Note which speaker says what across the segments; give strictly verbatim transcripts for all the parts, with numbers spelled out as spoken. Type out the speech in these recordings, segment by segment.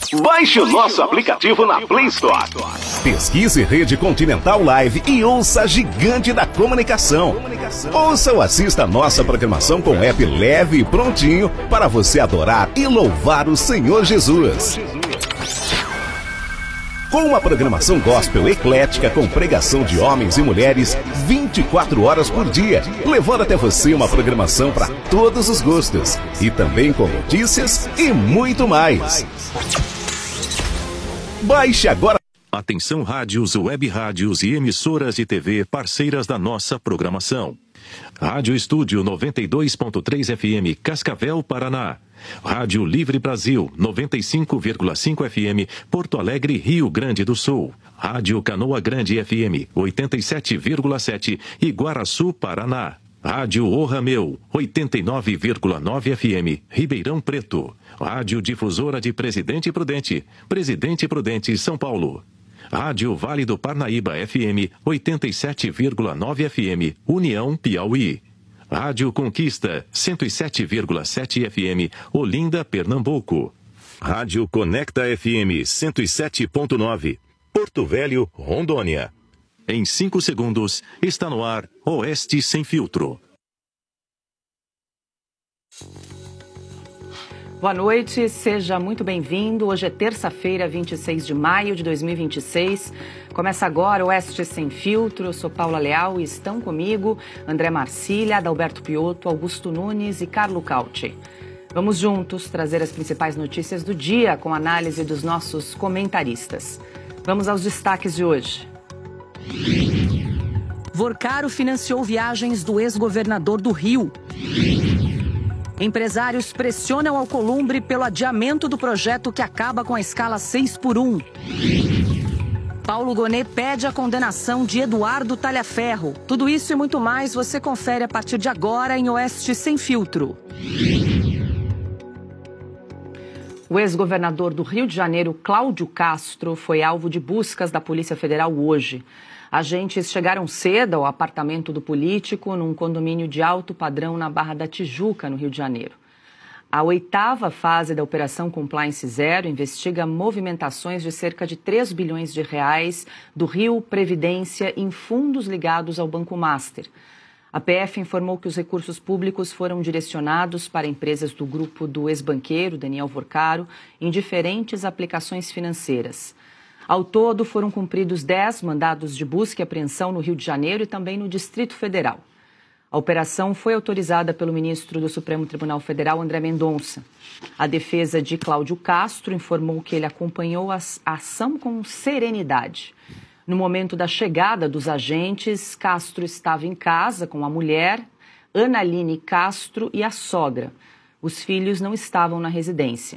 Speaker 1: Baixe o nosso aplicativo na Play Store. Pesquise Rede Continental Live e ouça a gigante da comunicação. Ouça ou assista a nossa programação com app leve e prontinho para você adorar e louvar o Senhor Jesus. Com uma programação gospel eclética com pregação de homens e mulheres vinte e quatro horas por dia, levando até você uma programação para todos os gostos e também com notícias e muito mais. Baixe agora.
Speaker 2: Atenção rádios, web rádios e emissoras de T V parceiras da nossa programação. Rádio Estúdio noventa e dois ponto três F M, Cascavel, Paraná. Rádio Livre Brasil, noventa e cinco vírgula cinco F M, Porto Alegre, Rio Grande do Sul. Rádio Canoa Grande F M, oitenta e sete vírgula sete, Iguaraçu, Paraná. Rádio O Rameu, oitenta e nove vírgula nove F M, Ribeirão Preto. Rádio Difusora de Presidente Prudente, Presidente Prudente, São Paulo. Rádio Vale do Parnaíba F M, oitenta e sete vírgula nove F M, União, Piauí. Rádio Conquista, cento e sete vírgula sete F M, Olinda, Pernambuco. Rádio Conecta F M, cento e sete ponto nove, Porto Velho, Rondônia. Em cinco segundos, está no ar Oeste Sem Filtro.
Speaker 3: Boa noite, seja muito bem-vindo. Hoje é terça-feira, vinte e seis de maio de dois mil e vinte e seis. Começa agora o Oeste Sem Filtro. Eu sou Paula Leal e estão comigo André Marcília, Adalberto Piotto, Augusto Nunes e Carlo Cauti. Vamos juntos trazer as principais notícias do dia com análise dos nossos comentaristas. Vamos aos destaques de hoje. Vorcaro financiou viagens do ex-governador do Rio. Empresários pressionam Alcolumbre pelo adiamento do projeto que acaba com a escala seis por um. Paulo Gonet pede a condenação de Eduardo Talhaferro. Tudo isso e muito mais você confere a partir de agora em Oeste Sem Filtro. O ex-governador do Rio de Janeiro, Cláudio Castro, foi alvo de buscas da Polícia Federal hoje. Agentes chegaram cedo ao apartamento do político num condomínio de alto padrão na Barra da Tijuca, no Rio de Janeiro. A oitava fase da Operação Compliance Zero investiga movimentações de cerca de três bilhões de reais do Rio Previdência em fundos ligados ao Banco Master. A P F informou que os recursos públicos foram direcionados para empresas do grupo do ex-banqueiro Daniel Vorcaro em diferentes aplicações financeiras. Ao todo, foram cumpridos dez mandados de busca e apreensão no Rio de Janeiro e também no Distrito Federal. A operação foi autorizada pelo ministro do Supremo Tribunal Federal, André Mendonça. A defesa de Cláudio Castro informou que ele acompanhou a ação com serenidade. No momento da chegada dos agentes, Castro estava em casa com a mulher, Analine Castro, e a sogra. Os filhos não estavam na residência.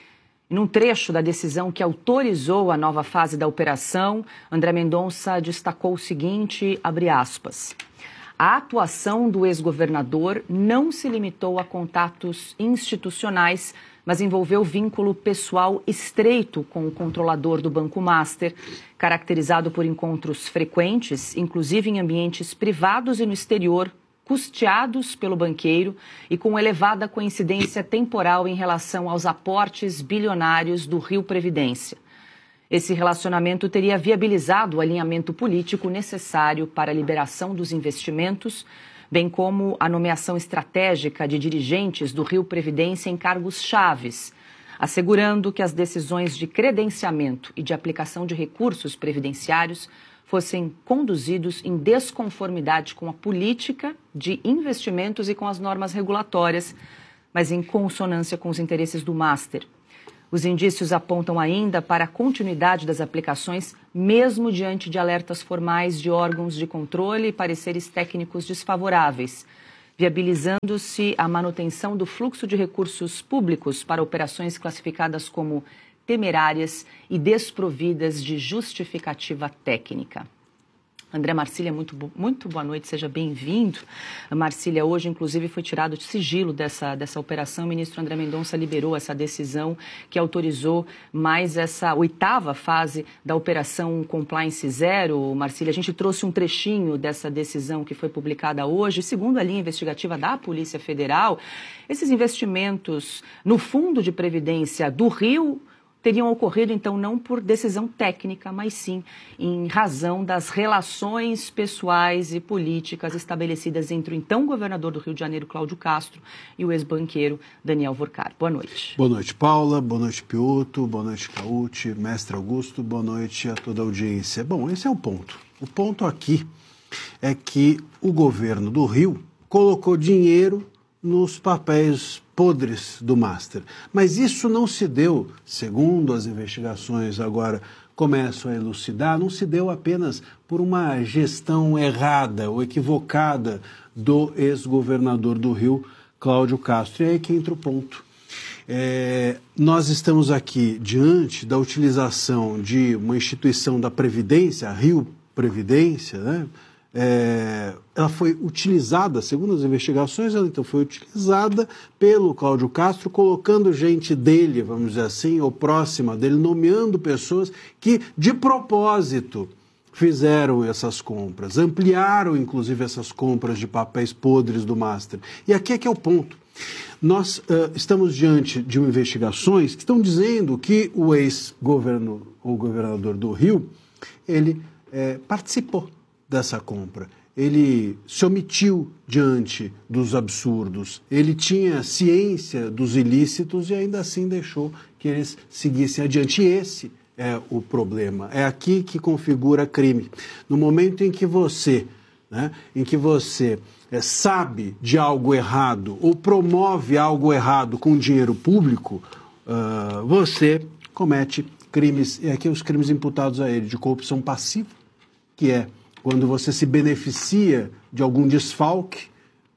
Speaker 3: Num trecho da decisão que autorizou a nova fase da operação, André Mendonça destacou o seguinte, abre aspas, a atuação do ex-governador não se limitou a contatos institucionais, mas envolveu vínculo pessoal estreito com o controlador do Banco Master, caracterizado por encontros frequentes, inclusive em ambientes privados e no exterior, custeados pelo banqueiro e com elevada coincidência temporal em relação aos aportes bilionários do Rio Previdência. Esse relacionamento teria viabilizado o alinhamento político necessário para a liberação dos investimentos, bem como a nomeação estratégica de dirigentes do Rio Previdência em cargos chaves, assegurando que as decisões de credenciamento e de aplicação de recursos previdenciários fossem conduzidos em desconformidade com a política de investimentos e com as normas regulatórias, mas em consonância com os interesses do Master. Os indícios apontam ainda para a continuidade das aplicações, mesmo diante de alertas formais de órgãos de controle e pareceres técnicos desfavoráveis, viabilizando-se a manutenção do fluxo de recursos públicos para operações classificadas como temerárias e desprovidas de justificativa técnica. André Marcília, muito, muito boa noite, seja bem-vindo. A Marcília, hoje, inclusive, foi tirado de sigilo dessa, dessa operação. O ministro André Mendonça liberou essa decisão que autorizou mais essa oitava fase da Operação Compliance Zero. Marcília, a gente trouxe um trechinho dessa decisão que foi publicada hoje. Segundo a linha investigativa da Polícia Federal, esses investimentos no Fundo de Previdência do Rio teriam ocorrido, então, não por decisão técnica, mas sim em razão das relações pessoais e políticas estabelecidas entre o então governador do Rio de Janeiro, Cláudio Castro, e o ex-banqueiro Daniel Vorcar. Boa noite.
Speaker 4: Boa noite, Paula. Boa noite, Piotto. Boa noite, Cauti, mestre Augusto. Boa noite a toda a audiência. Bom, esse é o ponto. O ponto aqui é que o governo do Rio colocou dinheiro nos papéis podres do Master. Mas isso não se deu, segundo as investigações agora começam a elucidar, não se deu apenas por uma gestão errada ou equivocada do ex-governador do Rio, Cláudio Castro. E é aí que entra o ponto. É, nós estamos aqui diante da utilização de uma instituição da Previdência, a Rio Previdência, né? É, ela foi utilizada, segundo as investigações, ela então foi utilizada pelo Cláudio Castro, colocando gente dele, vamos dizer assim, ou próxima dele, nomeando pessoas que, de propósito, fizeram essas compras, ampliaram, inclusive, essas compras de papéis podres do Master. E aqui é que é o ponto. Nós uh, estamos diante de investigações que estão dizendo que o ex-governo, o governador do Rio, ele é, participou dessa compra. Ele se omitiu diante dos absurdos, ele tinha ciência dos ilícitos e ainda assim deixou que eles seguissem adiante. E esse é o problema, é aqui que configura crime. No momento em que você, né, em que você é, sabe de algo errado ou promove algo errado com dinheiro público, uh, você comete crimes, e aqui os crimes imputados a ele, de corrupção passiva, que é quando você se beneficia de algum desfalque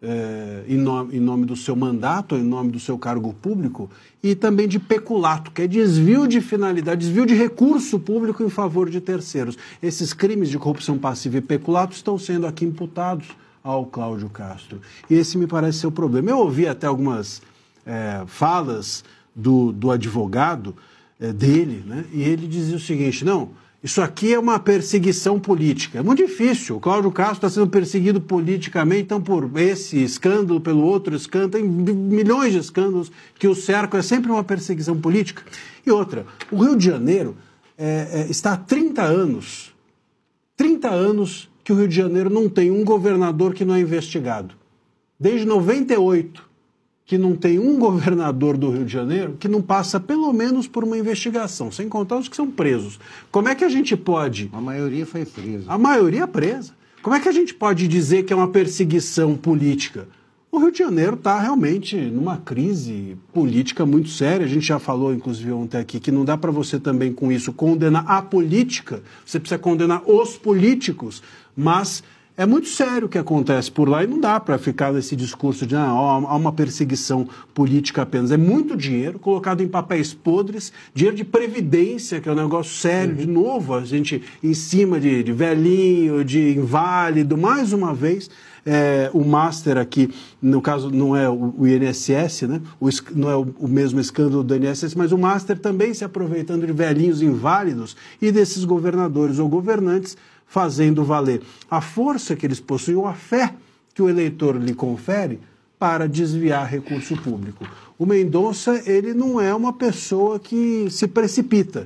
Speaker 4: eh, em, nome, em nome do seu mandato, ou em nome do seu cargo público, e também de peculato, que é desvio de finalidade, desvio de recurso público em favor de terceiros. Esses crimes de corrupção passiva e peculato estão sendo aqui imputados ao Cláudio Castro. E esse me parece ser o problema. Eu ouvi até algumas eh, falas do, do advogado eh, dele, né, e ele dizia o seguinte: não, isso aqui é uma perseguição política. É muito difícil. O Cláudio Castro está sendo perseguido politicamente, então por esse escândalo, pelo outro escândalo, tem milhões de escândalos que o cercam, é sempre uma perseguição política. E outra, o Rio de Janeiro é, é, está há trinta anos, trinta anos que o Rio de Janeiro não tem um governador que não é investigado. Desde noventa e oito, que não tem um governador do Rio de Janeiro que não passa pelo menos por uma investigação, sem contar os que são presos. Como é que a gente pode...
Speaker 5: A maioria foi presa.
Speaker 4: A maioria presa. Como é que a gente pode dizer que é uma perseguição política? O Rio de Janeiro está realmente numa crise política muito séria. A gente já falou, inclusive, ontem aqui, que não dá para você também, com isso, condenar a política. Você precisa condenar os políticos, mas... é muito sério o que acontece por lá e não dá para ficar nesse discurso de ah, há uma perseguição política apenas. É muito dinheiro colocado em papéis podres, dinheiro de previdência, que é um negócio sério, uhum. De novo, a gente em cima de, de velhinho, de inválido, mais uma vez. É, o Master aqui, no caso não é o, o I N S S, né? o, não é o, o mesmo escândalo do I N S S, mas o Master também se aproveitando de velhinhos inválidos e desses governadores ou governantes fazendo valer a força que eles possuem ou a fé que o eleitor lhe confere para desviar recurso público. O Mendonça, ele não é uma pessoa que se precipita.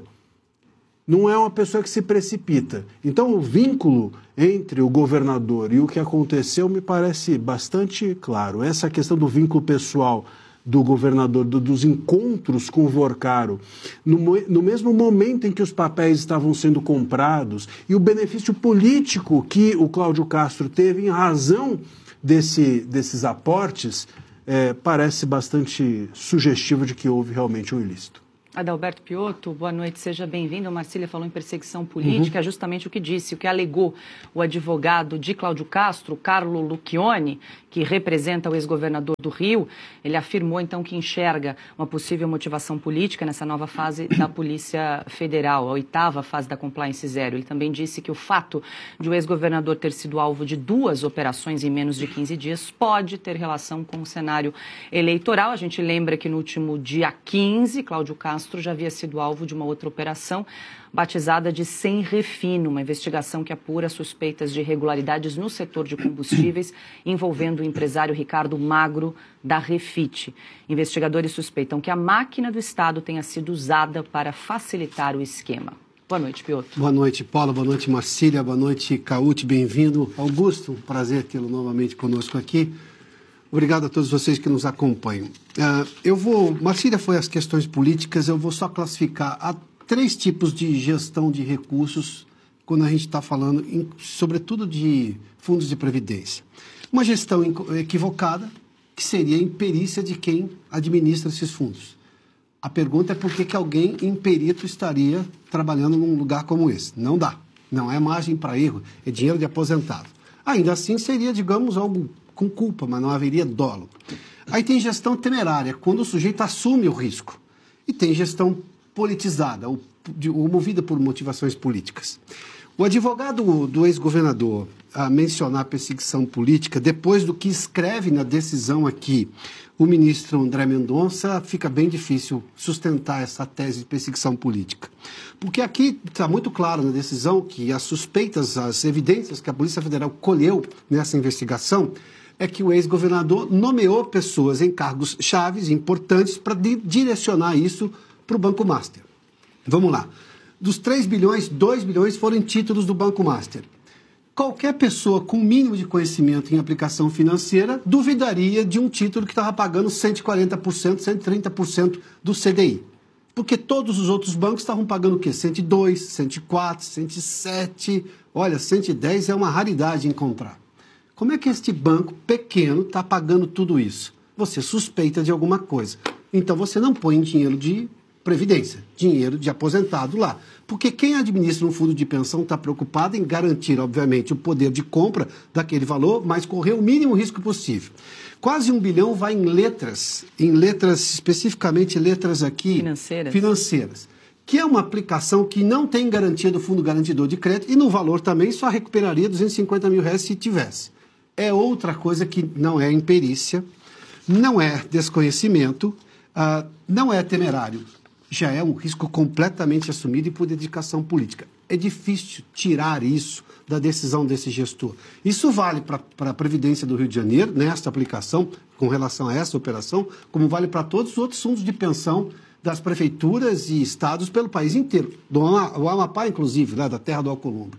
Speaker 4: Não é uma pessoa que se precipita. Então, o vínculo entre o governador e o que aconteceu me parece bastante claro. Essa questão do vínculo pessoal do governador, do, dos encontros com o Vorcaro, no, no mesmo momento em que os papéis estavam sendo comprados, e o benefício político que o Cláudio Castro teve em razão desse, desses aportes, é, parece bastante sugestivo de que houve realmente um ilícito.
Speaker 3: Adalberto Piotto, boa noite, seja bem-vindo. A Marcília falou em perseguição política, uhum. É justamente o que disse, o que alegou o advogado de Cláudio Castro, Carlo Lucchioni, que representa o ex-governador do Rio. Ele afirmou, então, que enxerga uma possível motivação política nessa nova fase da Polícia Federal, a oitava fase da Compliance Zero. Ele também disse que o fato de o ex-governador ter sido alvo de duas operações em menos de quinze dias pode ter relação com o cenário eleitoral. A gente lembra que no último dia quinze, Cláudio Castro Castro já havia sido alvo de uma outra operação, batizada de Sem Refino, uma investigação que apura suspeitas de irregularidades no setor de combustíveis, envolvendo o empresário Ricardo Magro, da Refit. Investigadores suspeitam que a máquina do Estado tenha sido usada para facilitar o esquema. Boa noite, Piotr.
Speaker 4: Boa noite, Paula. Boa noite, Marcília. Boa noite, Cauti. Bem-vindo. Augusto, um prazer tê-lo novamente conosco aqui. Obrigado a todos vocês que nos acompanham. Uh, eu vou... Marcília foi as questões políticas, eu vou só classificar a três tipos de gestão de recursos quando a gente está falando, em, sobretudo, de fundos de previdência. Uma gestão equivocada, que seria a imperícia de quem administra esses fundos. A pergunta é por que, que alguém imperito estaria trabalhando num lugar como esse. Não dá. Não é margem para erro, é dinheiro de aposentado. Ainda assim, seria, digamos, algo com culpa, mas não haveria dolo. Aí tem gestão temerária, quando o sujeito assume o risco. E tem gestão politizada, ou, ou movida por motivações políticas. O advogado do ex-governador a mencionar perseguição política, depois do que escreve na decisão aqui o ministro André Mendonça, fica bem difícil sustentar essa tese de perseguição política. Porque aqui está muito claro na decisão que as suspeitas, as evidências que a Polícia Federal colheu nessa investigação é que o ex-governador nomeou pessoas em cargos chaves, importantes, para direcionar isso para o Banco Master. Vamos lá. Dos três bilhões, dois bilhões foram em títulos do Banco Master. Qualquer pessoa com mínimo de conhecimento em aplicação financeira duvidaria de um título que estava pagando cento e quarenta por cento, cento e trinta por cento do C D I. Porque todos os outros bancos estavam pagando o quê? cento e dois, cento e quatro, cento e sete. Olha, cento e dez é uma raridade encontrar. Como é que este banco pequeno está pagando tudo isso? Você suspeita de alguma coisa. Então você não põe dinheiro de previdência, dinheiro de aposentado lá. Porque quem administra um fundo de pensão está preocupado em garantir, obviamente, o poder de compra daquele valor, mas correr o mínimo risco possível. Quase um bilhão vai em letras, em letras, especificamente letras aqui...
Speaker 3: Financeiras.
Speaker 4: Financeiras. Que é uma aplicação que não tem garantia do Fundo Garantidor de Crédito e no valor também só recuperaria duzentos e cinquenta mil reais se tivesse. É outra coisa que não é imperícia, não é desconhecimento, uh, não é temerário. Já é um risco completamente assumido e por dedicação política. É difícil tirar isso da decisão desse gestor. Isso vale para a Previdência do Rio de Janeiro, nesta aplicação, com relação a essa operação, como vale para todos os outros fundos de pensão das prefeituras e estados pelo país inteiro. Do Amapá, inclusive, lá da terra do Alcolumbre.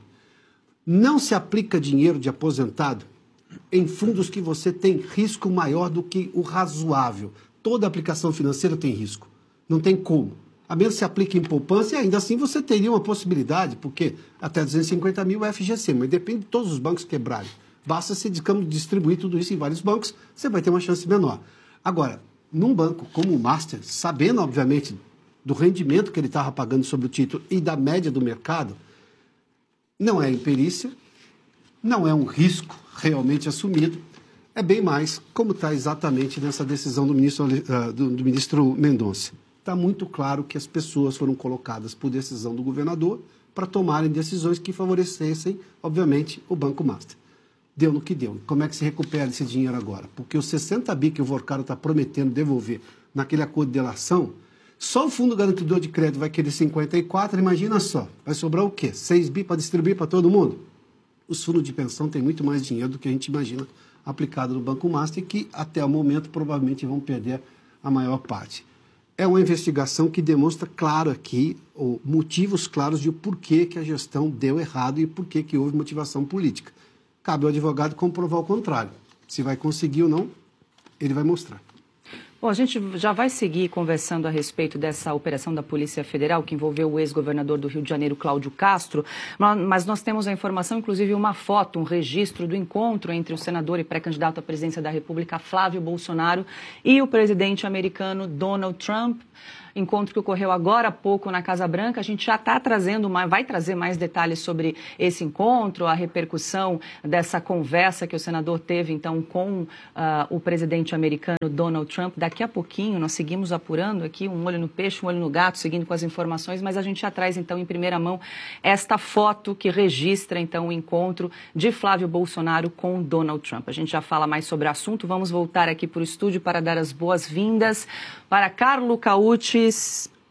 Speaker 4: Não se aplica dinheiro de aposentado em fundos que você tem risco maior do que o razoável. Toda aplicação financeira tem risco. Não tem como. A menos que se aplique em poupança, e ainda assim você teria uma possibilidade, porque até duzentos e cinquenta mil é F G C, mas depende de todos os bancos quebrarem. Basta se, digamos, distribuir tudo isso em vários bancos, você vai ter uma chance menor. Agora, num banco como o Master, sabendo, obviamente, do rendimento que ele estava pagando sobre o título e da média do mercado, não é imperícia, não é um risco realmente assumido, é bem mais como está exatamente nessa decisão do ministro, uh, do, do ministro Mendonça. Está muito claro que as pessoas foram colocadas por decisão do governador para tomarem decisões que favorecessem, obviamente, o Banco Master. Deu no que deu. Como é que se recupera esse dinheiro agora? Porque os sessenta bi que o Vorcaro está prometendo devolver naquele acordo de delação, só o Fundo Garantidor de Crédito vai querer cinquenta e quatro, imagina só. Vai sobrar o quê? seis bi para distribuir para todo mundo? Os fundos de pensão têm muito mais dinheiro do que a gente imagina aplicado no Banco Master, que até o momento provavelmente vão perder a maior parte. É uma investigação que demonstra claro aqui, ou motivos claros de o porquê que a gestão deu errado e porquê que houve motivação política. Cabe ao advogado comprovar o contrário. Se vai conseguir ou não, ele vai mostrar.
Speaker 3: Bom, a gente já vai seguir conversando a respeito dessa operação da Polícia Federal que envolveu o ex-governador do Rio de Janeiro, Cláudio Castro, mas nós temos a informação, inclusive uma foto, um registro do encontro entre o senador e pré-candidato à presidência da República, Flávio Bolsonaro, e o presidente americano Donald Trump. Encontro que ocorreu agora há pouco na Casa Branca. A gente já está trazendo, mais, vai trazer mais detalhes sobre esse encontro, a repercussão dessa conversa que o senador teve, então, com uh, o presidente americano Donald Trump. Daqui a pouquinho, nós seguimos apurando aqui, um olho no peixe, um olho no gato, seguindo com as informações, mas a gente já traz, então, em primeira mão, esta foto que registra, então, o encontro de Flávio Bolsonaro com Donald Trump. A gente já fala mais sobre o assunto. Vamos voltar aqui para o estúdio para dar as boas-vindas para Carlo Cauti.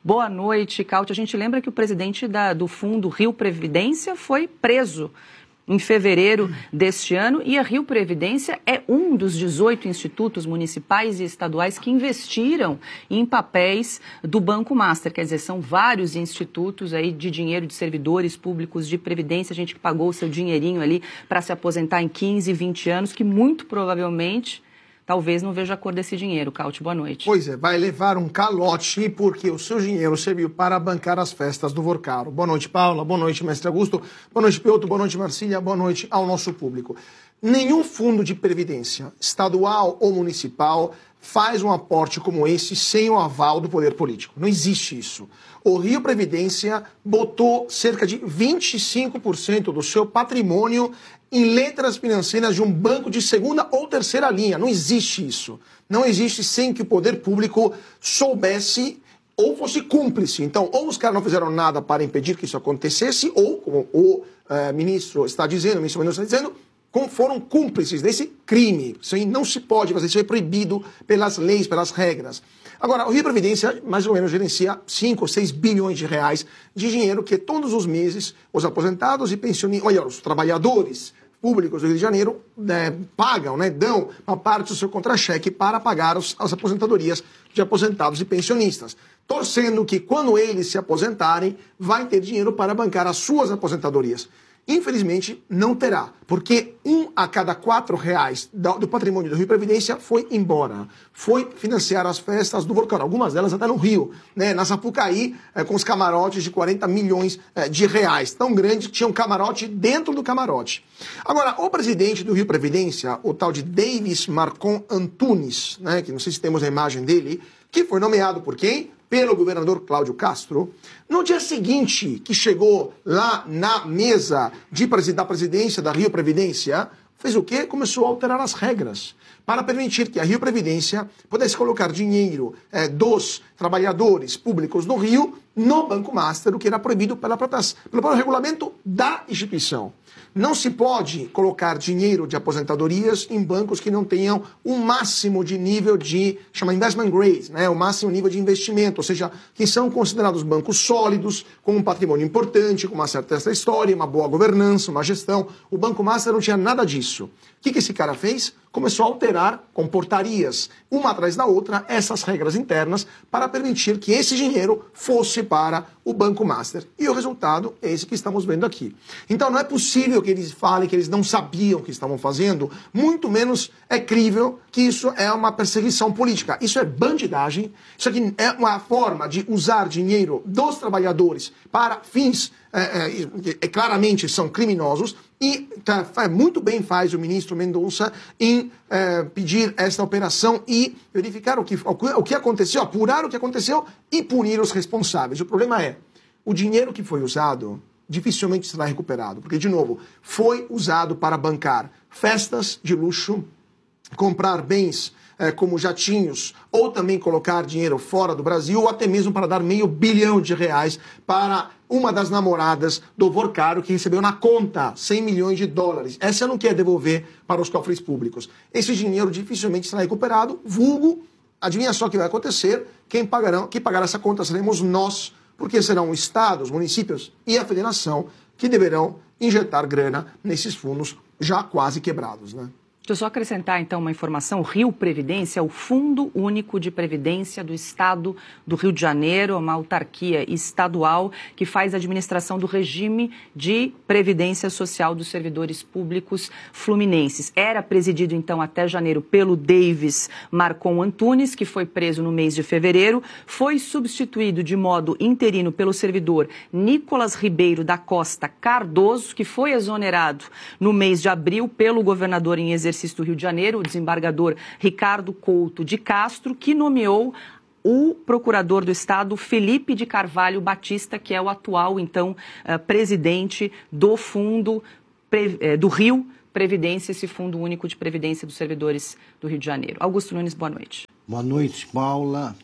Speaker 3: Boa noite, Caute. A gente lembra que o presidente da, do Fundo Rio Previdência foi preso em fevereiro deste ano, e a Rio Previdência é um dos dezoito institutos municipais e estaduais que investiram em papéis do Banco Master. Quer dizer, são vários institutos aí de dinheiro de servidores públicos de previdência, gente que pagou o seu dinheirinho ali para se aposentar em quinze, vinte anos, que muito provavelmente talvez não veja a cor desse dinheiro. Caute, boa noite.
Speaker 5: Pois é, vai levar um calote porque o seu dinheiro serviu para bancar as festas do Vorcaro. Boa noite, Paula. Boa noite, mestre Augusto. Boa noite, Piotr. Boa noite, Marcília. Boa noite ao nosso público. Nenhum fundo de previdência, estadual ou municipal, faz um aporte como esse sem o aval do poder político. Não existe isso. O Rio Previdência botou cerca de vinte e cinco por cento do seu patrimônio em letras financeiras de um banco de segunda ou terceira linha. Não existe isso. Não existe sem que o poder público soubesse ou fosse cúmplice. Então, ou os caras não fizeram nada para impedir que isso acontecesse, ou, como o uh, ministro está dizendo, o ministro Mendonça está dizendo, como foram cúmplices desse crime. Isso aí não se pode fazer, isso é proibido pelas leis, pelas regras. Agora, o Rio Previdência, mais ou menos, gerencia cinco ou seis bilhões de reais de dinheiro que todos os meses os aposentados e pensionistas, olha, os trabalhadores públicos do Rio de Janeiro né, pagam, né, dão uma parte do seu contra-cheque para pagar os, as aposentadorias de aposentados e pensionistas, torcendo que quando eles se aposentarem, vai ter dinheiro para bancar as suas aposentadorias. Infelizmente, não terá, porque um a cada quatro reais do patrimônio do Rio Previdência foi embora. Foi financiar as festas do Vorcaro, algumas delas até no Rio, né, na Sapucaí, é, com os camarotes de quarenta milhões é, de reais, tão grande que tinha um camarote dentro do camarote. Agora, o presidente do Rio Previdência, o tal de Davis Marcon Antunes, né, que não sei se temos a imagem dele, que foi nomeado por quem? Pelo governador Cláudio Castro, no dia seguinte que chegou lá na mesa de, da presidência da Rio Previdência, fez o quê? Começou a alterar as regras para permitir que a Rio Previdência pudesse colocar dinheiro é, dos trabalhadores públicos do Rio no Banco Master, o que era proibido pela própria, pelo próprio regulamento da instituição. Não se pode colocar dinheiro de aposentadorias em bancos que não tenham o máximo de nível de, chama investment grade, né, o máximo nível de investimento, ou seja, que são considerados bancos sólidos, com um patrimônio importante, com uma certa história, uma boa governança, uma gestão. O Banco Master não tinha nada disso. O que, que esse cara fez? Começou a alterar com portarias, uma atrás da outra, essas regras internas para permitir que esse dinheiro fosse para o Banco Master. E o resultado é esse que estamos vendo aqui. Então não é possível que eles falem que eles não sabiam o que estavam fazendo, muito menos é crível que isso é uma perseguição política. Isso é bandidagem, isso aqui é uma forma de usar dinheiro dos trabalhadores para fins é, é, é, claramente são criminosos. E tá, muito bem faz o ministro Mendonça em é, pedir esta operação e verificar o que, o que aconteceu, apurar o que aconteceu e punir os responsáveis. O problema é, o dinheiro que foi usado dificilmente será recuperado, porque, de novo, foi usado para bancar festas de luxo, comprar bens é, como jatinhos, ou também colocar dinheiro fora do Brasil, ou até mesmo para dar meio bilhão de reais para uma das namoradas do Vorcaro, que recebeu na conta cem milhões de dólares. Essa não quer devolver para os cofres públicos. Esse dinheiro dificilmente será recuperado, vulgo, adivinha só o que vai acontecer, quem, pagarão, quem pagará essa conta seremos nós, porque serão os estados, os municípios e a federação que deverão injetar grana nesses fundos já quase quebrados, né?
Speaker 3: Deixa eu só acrescentar, então, uma informação. O Rio Previdência é o Fundo Único de Previdência do Estado do Rio de Janeiro, uma autarquia estadual que faz a administração do regime de previdência social dos servidores públicos fluminenses. Era presidido, então, até janeiro pelo Davis Marcon Antunes, que foi preso no mês de fevereiro. Foi substituído de modo interino pelo servidor Nicolas Ribeiro da Costa Cardoso, que foi exonerado no mês de abril pelo governador em exercício do Rio de Janeiro, o desembargador Ricardo Couto de Castro, que nomeou o procurador do Estado, Felipe de Carvalho Batista, que é o atual, então, uh, presidente do Fundo Pre- eh, do Rio Previdência, esse Fundo Único de Previdência dos Servidores do Rio de Janeiro. Augusto Nunes, boa noite.
Speaker 6: Boa noite, Paula,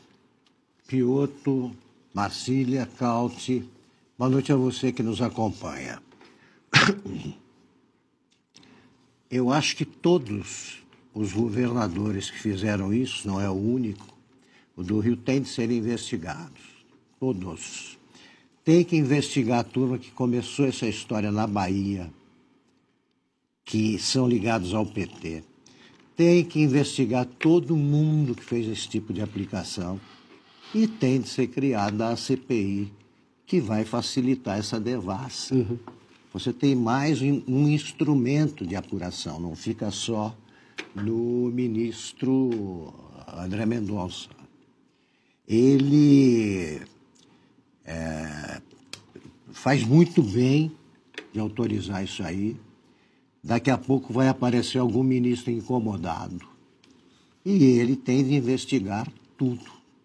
Speaker 6: Piotr, Marcília, Caute. Boa noite a você que nos acompanha. Eu acho que todos os governadores que fizeram isso, não é o único, o do Rio, tem de ser investigados. todos. Tem que investigar a turma que começou essa história na Bahia, que são ligados ao P T. Tem que investigar todo mundo que fez esse tipo de aplicação e tem de ser criada a C P I, que vai facilitar essa devassa. Uhum. Você tem mais um, um instrumento de apuração, não fica só no ministro André Mendonça. Ele é, faz muito bem de autorizar isso aí. Daqui a pouco vai aparecer algum ministro incomodado. E ele tem de investigar tudo.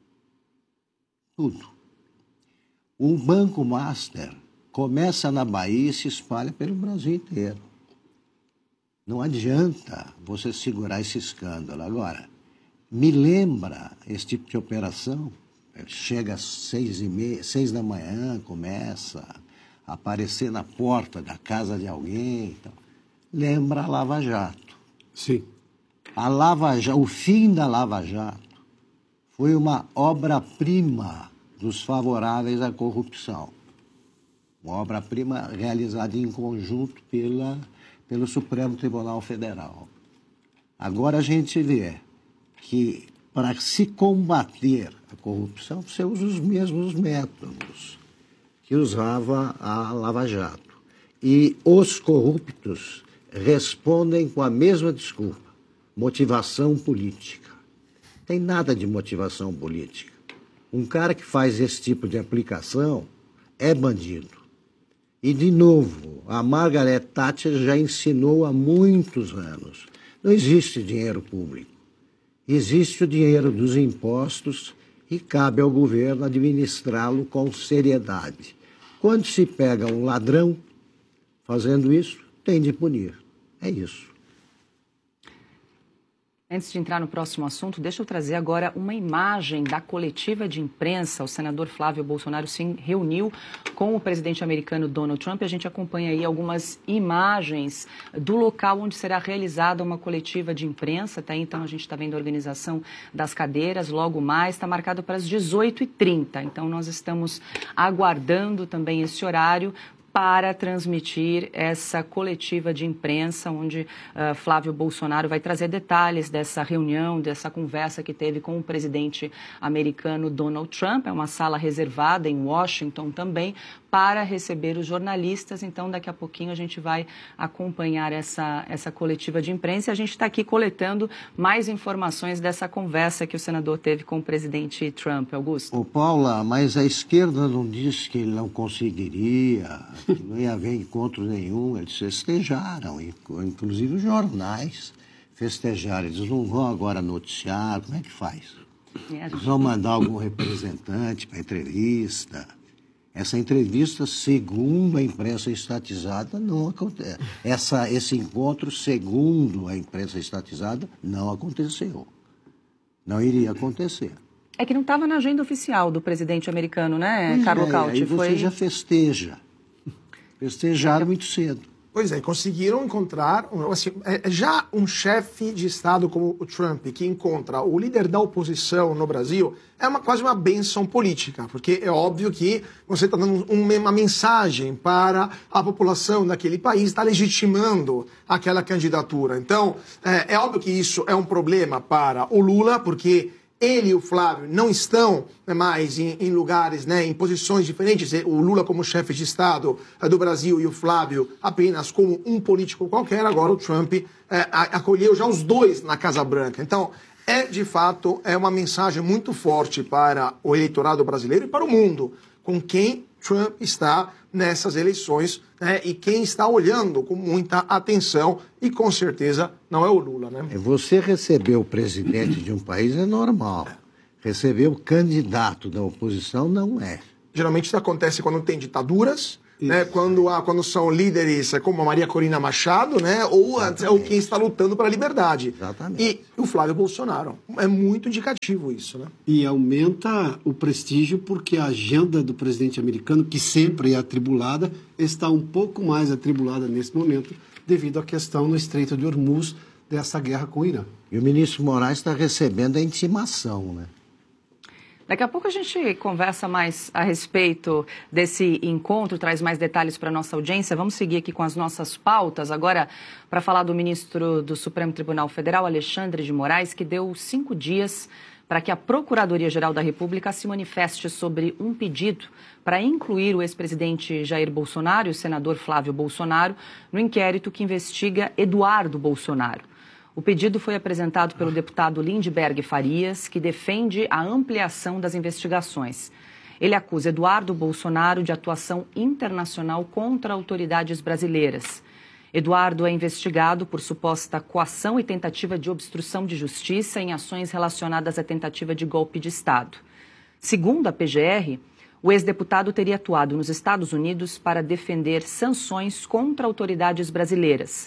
Speaker 6: Tudo. O Banco Master começa na Bahia e se espalha pelo Brasil inteiro. Não adianta você segurar esse escândalo. Agora, me lembra esse tipo de operação. Chega às seis e meia, seis da manhã, começa a aparecer na porta da casa de alguém. Então, lembra a Lava Jato.
Speaker 4: Sim.
Speaker 6: A Lava Jato, o fim da Lava Jato foi uma obra-prima dos favoráveis à corrupção. Uma obra-prima realizada em conjunto pela, pelo Supremo Tribunal Federal. Agora a gente vê que, para se combater a corrupção, você usa os mesmos métodos que usava a Lava Jato. E os corruptos respondem com a mesma desculpa: motivação política. Tem nada de motivação política. Um cara que faz esse tipo de aplicação é bandido. E, de novo, a Margaret Thatcher já ensinou há muitos anos: não existe dinheiro público. Existe o dinheiro dos impostos e cabe ao governo administrá-lo com seriedade. Quando se pega um ladrão fazendo isso, tem de punir. É isso.
Speaker 3: Antes de entrar no próximo assunto, deixa eu trazer agora uma imagem da coletiva de imprensa. O senador Flávio Bolsonaro se reuniu com o presidente americano Donald Trump. A gente acompanha aí algumas imagens do local onde será realizada uma coletiva de imprensa. Tá aí, então, a gente está vendo a organização das cadeiras. Logo mais, está marcado para as dezoito e trinta. Então, nós estamos aguardando também esse horário para transmitir essa coletiva de imprensa, onde uh, Flávio Bolsonaro vai trazer detalhes dessa reunião, dessa conversa que teve com o presidente americano Donald Trump. É uma sala reservada em Washington também para receber os jornalistas. Então, daqui a pouquinho a gente vai acompanhar essa, essa coletiva de imprensa. A gente está aqui coletando mais informações dessa conversa que o senador teve com o presidente Trump. Augusto.
Speaker 6: Ô, Paula, mas a esquerda não disse que ele não conseguiria, que não ia haver encontro nenhum. Eles festejaram, inclusive os jornais festejaram. Eles não vão agora noticiar. Como é que faz?
Speaker 3: É,
Speaker 6: Eles vão mandar algum representante para entrevista. Essa entrevista, segundo a imprensa estatizada, não acontece. Essa, esse encontro, segundo a imprensa estatizada, não aconteceu. Não iria acontecer.
Speaker 3: É que não estava na agenda oficial do presidente americano, né,
Speaker 6: Pois
Speaker 3: Carlo
Speaker 6: é,
Speaker 3: Cauti?
Speaker 6: aí você
Speaker 3: Foi...
Speaker 6: já festeja. Festejaram muito cedo.
Speaker 5: Pois é, conseguiram encontrar, assim, é, já um chefe de Estado como o Trump, que encontra o líder da oposição no Brasil, é uma, quase uma benção política, porque é óbvio que você está dando um, uma mensagem para a população daquele país, está legitimando aquela candidatura. Então, é, é óbvio que isso é um problema para o Lula, porque ele e o Flávio não estão mais em, em lugares, né, em posições diferentes. O Lula como chefe de Estado do Brasil e o Flávio apenas como um político qualquer. Agora o Trump é, acolheu já os dois na Casa Branca. Então, é de fato é uma mensagem muito forte para o eleitorado brasileiro e para o mundo, com quem Trump está nessas eleições, né, e quem está olhando com muita atenção, e com certeza não é o Lula, né?
Speaker 6: Você receber o presidente de um país é normal. Receber o candidato da oposição não é.
Speaker 5: Geralmente isso acontece quando tem ditaduras, né, quando, há, quando são líderes como a Maria Corina Machado, né, ou, ou quem está lutando pela liberdade.
Speaker 6: Exatamente.
Speaker 5: E o Flávio Bolsonaro. É muito indicativo isso, né?
Speaker 4: E aumenta o prestígio porque a agenda do presidente americano, que sempre é atribulada, está um pouco mais atribulada nesse momento devido à questão no Estreito de Hormuz dessa guerra com o Irã.
Speaker 6: E o ministro Moraes está recebendo a intimação, né?
Speaker 3: Daqui a pouco a gente conversa mais a respeito desse encontro, traz mais detalhes para a nossa audiência. Vamos seguir aqui com as nossas pautas. Agora, para falar do ministro do Supremo Tribunal Federal, Alexandre de Moraes, que deu cinco dias para que a Procuradoria-Geral da República se manifeste sobre um pedido para incluir o ex-presidente Jair Bolsonaro e o senador Flávio Bolsonaro no inquérito que investiga Eduardo Bolsonaro. O pedido foi apresentado pelo deputado Lindbergh Farias, que defende a ampliação das investigações. Ele acusa Eduardo Bolsonaro de atuação internacional contra autoridades brasileiras. Eduardo é investigado por suposta coação e tentativa de obstrução de justiça em ações relacionadas à tentativa de golpe de Estado. Segundo a P G R, o ex-deputado teria atuado nos Estados Unidos para defender sanções contra autoridades brasileiras.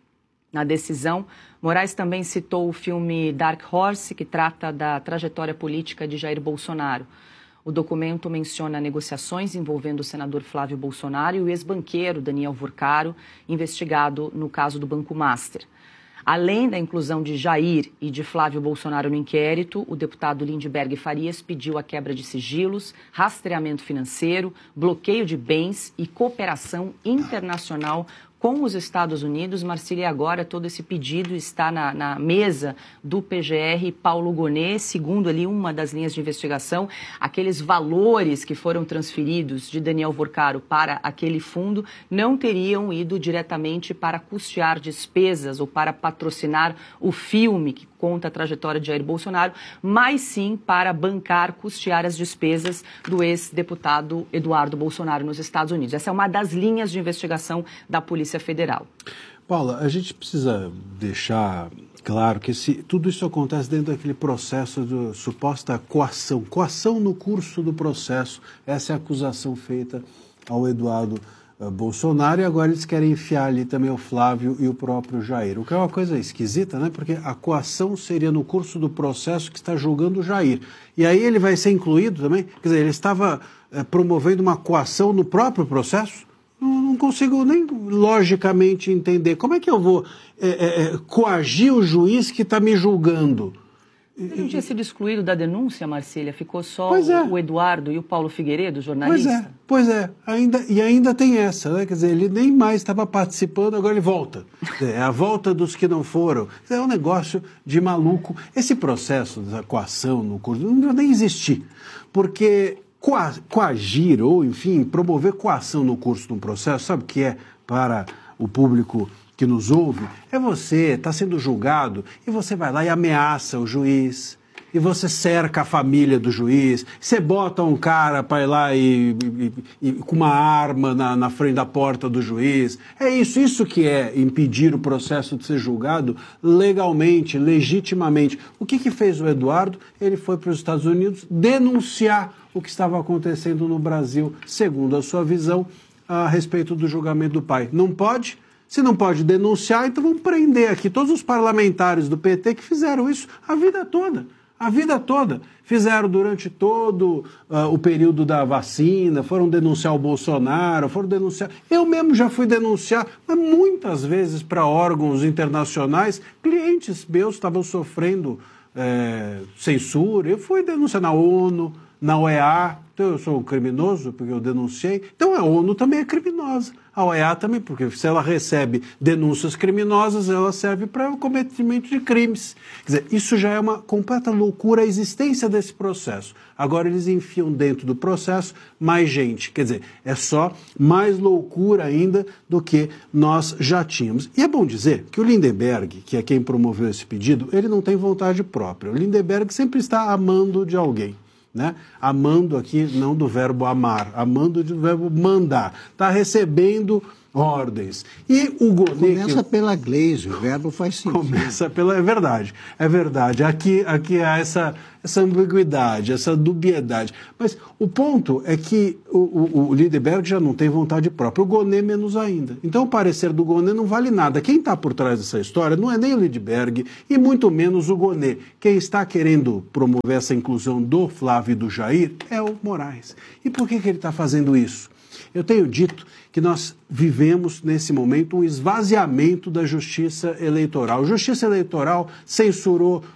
Speaker 3: Na decisão, Moraes também citou o filme Dark Horse, que trata da trajetória política de Jair Bolsonaro. O documento menciona negociações envolvendo o senador Flávio Bolsonaro e o ex-banqueiro Daniel Furcaro, investigado no caso do Banco Master. Além da inclusão de Jair e de Flávio Bolsonaro no inquérito, o deputado Lindbergh Farias pediu a quebra de sigilos, rastreamento financeiro, bloqueio de bens e cooperação internacional com os Estados Unidos. Marcília, agora todo esse pedido está na, na mesa do P G R. Paulo Gonet, segundo ali uma das linhas de investigação, aqueles valores que foram transferidos de Daniel Furcaro para aquele fundo não teriam ido diretamente para custear despesas ou para patrocinar o filme que conta a trajetória de Jair Bolsonaro, mas sim para bancar, custear as despesas do ex-deputado Eduardo Bolsonaro nos Estados Unidos. Essa é uma das linhas de investigação da Polícia Federal.
Speaker 4: Paula, a gente precisa deixar claro que esse, tudo isso acontece dentro daquele processo de suposta coação. Coação no curso do processo. Essa é a acusação feita ao Eduardo uh, Bolsonaro, e agora eles querem enfiar ali também o Flávio e o próprio Jair. O que é uma coisa esquisita, né? Porque a coação seria no curso do processo que está julgando o Jair. E aí ele vai ser incluído também? Quer dizer, ele estava uh, promovendo uma coação no próprio processo? Não consigo nem logicamente entender. Como é que eu vou é, é, coagir o juiz que está me julgando?
Speaker 3: Ele não tinha sido excluído da denúncia, Marcília? Ficou só
Speaker 4: pois
Speaker 3: o,
Speaker 4: é.
Speaker 3: o Eduardo e o Paulo Figueiredo, jornalista?
Speaker 4: Pois é, pois é. Ainda, e ainda tem essa, né? Quer dizer, ele nem mais estava participando, agora ele volta. É a volta dos que não foram. É um negócio de maluco. Esse processo da coação no curso não deve nem existir, porque coagir ou, enfim, promover coação no curso de um processo, sabe o que é para o público que nos ouve? É você, está sendo julgado, e você vai lá e ameaça o juiz, e você cerca a família do juiz, você bota um cara para ir lá e, e, e com uma arma na, na frente da porta do juiz. É isso, isso que é impedir o processo de ser julgado legalmente, legitimamente. O que que fez o Eduardo? Ele foi para os Estados Unidos denunciar o que estava acontecendo no Brasil, segundo a sua visão, a respeito do julgamento do pai. Não pode? Se não pode denunciar, então vamos prender aqui todos os parlamentares do P T que fizeram isso a vida toda. A vida toda. Fizeram durante todo uh, o período da vacina, foram denunciar o Bolsonaro, foram denunciar... Eu mesmo já fui denunciar, mas muitas vezes para órgãos internacionais, clientes meus estavam sofrendo é, censura. Eu fui denunciar na ONU, na O E A, então eu sou um criminoso porque eu denunciei. Então a ONU também é criminosa. A O E A também, porque se ela recebe denúncias criminosas, ela serve para o cometimento de crimes. Quer dizer, isso já é uma completa loucura a existência desse processo. Agora eles enfiam dentro do processo mais gente. Quer dizer, é só mais loucura ainda do que nós já tínhamos. E é bom dizer que o Lindbergh, que é quem promoveu esse pedido, ele não tem vontade própria. O Lindbergh sempre está amando de alguém. Né? Amando aqui, não do verbo amar, amando do verbo mandar. Está recebendo ordens. E o Gonet...
Speaker 6: Começa que... pela Gleisi, o verbo faz sentido.
Speaker 4: Começa pela... É verdade, é verdade. Aqui, aqui há essa, essa ambiguidade, essa dubiedade. Mas o ponto é que o, o, o Lindbergh já não tem vontade própria, o Gonet menos ainda. Então o parecer do Gonet não vale nada. Quem está por trás dessa história não é nem o Lindbergh e muito menos o Gonet. Quem está querendo promover essa inclusão do Flávio e do Jair é o Moraes. E por que, que ele está fazendo isso? Eu tenho dito que nós vivemos, nesse momento, um esvaziamento da justiça eleitoral. A justiça eleitoral censurou